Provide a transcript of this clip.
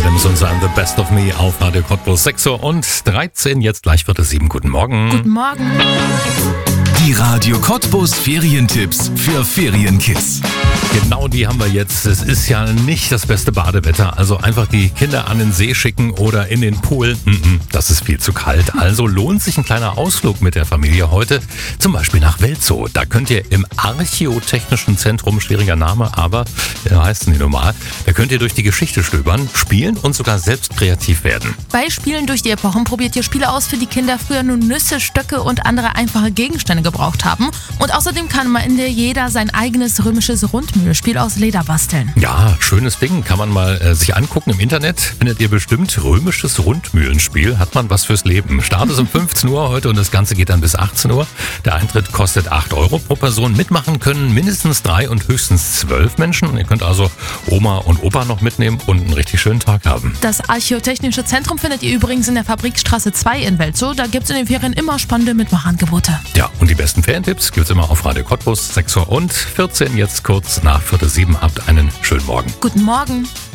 Adams und sein The Best of Me auf Radio Cottbus 6:13 jetzt gleich 7. Guten Morgen. Guten Morgen. Die Radio Cottbus Ferientipps für Ferienkids. Genau die haben wir jetzt. Es ist ja nicht das beste Badewetter. Also einfach die Kinder an den See schicken oder in den Pool. Das ist viel zu kalt. Also lohnt sich ein kleiner Ausflug mit der Familie heute. Zum Beispiel nach Welzow. Da könnt ihr im Archäotechnischen Zentrum, schwieriger Name, aber heißt es nicht normal, da könnt ihr durch die Geschichte stöbern, spielen und sogar selbst kreativ werden. Bei Spielen durch die Epochen probiert ihr Spiele aus, für die Kinder früher nur Nüsse, Stöcke und andere einfache Gegenstände gebraucht haben. Und außerdem kann am Ende jeder sein eigenes römisches Rundmühlspiel aus Leder basteln. Ja, schönes Ding. Kann man mal sich angucken im Internet. Findet ihr bestimmt römisches Rundmühlenspiel. Hat man was fürs Leben. Start ist um 15 Uhr heute und das Ganze geht dann bis 18 Uhr. Der Eintritt kostet 8 € pro Person. Mitmachen können mindestens 3 und höchstens 12 Menschen. Ihr könnt also Oma und Opa noch mitnehmen und einen richtig schönen Tag haben. Das Archäotechnische Zentrum findet ihr übrigens in der Fabrikstraße 2 in Welzow. Da gibt es in den Ferien immer spannende Mitmachangebote. Ja, und die besten Ferientipps gibt es immer auf Radio Cottbus 6:14 jetzt kurz nach 6:45. Habt einen schönen Morgen. Guten Morgen.